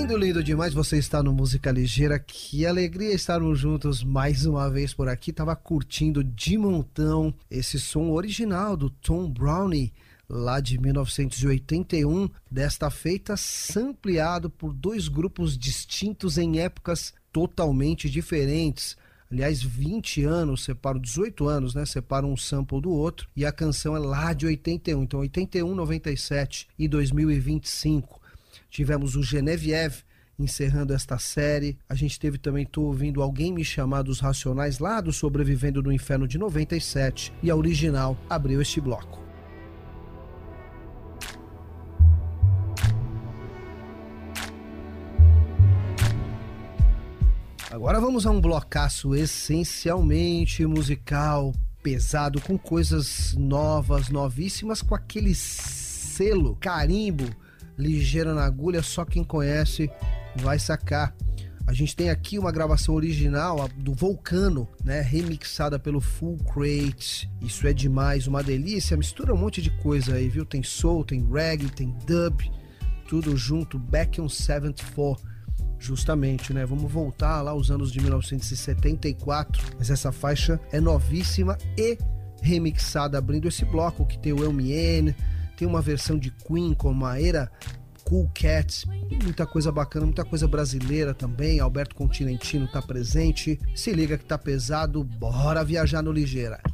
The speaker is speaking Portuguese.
Lindo, lindo demais você estar no Música Ligeira. Que alegria estarmos juntos mais uma vez por aqui. Tava curtindo de montão esse som original do Tom Browne, lá de 1981, desta feita sampleado por dois grupos distintos em épocas totalmente diferentes. Aliás, 20 anos separam, 18 anos, né? Separam um sample do outro. E a canção é lá de 81. Então, 81, 97 e 2025. Tivemos o Genevieve encerrando esta série. A gente teve também, tô ouvindo Alguém Me Chamar dos Racionais, lá do Sobrevivendo no Inferno de 97. E a original abriu este bloco. Agora vamos a um blocaço essencialmente musical, pesado, com coisas novas, novíssimas, com aquele selo, carimbo, ligeira na agulha, só quem conhece vai sacar. A gente tem aqui uma gravação original do Volcano, né, remixada pelo Full Crate. Isso é demais, uma delícia, mistura um monte de coisa aí, viu? Tem soul, tem reggae, tem dub, tudo junto, Back on 74. Justamente, né? Vamos voltar lá aos anos de 1974, mas essa faixa é novíssima e remixada, abrindo esse bloco, que tem o LMN, tem uma versão de Queen com a Era Cool Cats, muita coisa bacana, muita coisa brasileira também. Alberto Continentino tá presente. Se liga que tá pesado, bora viajar no Ligeira.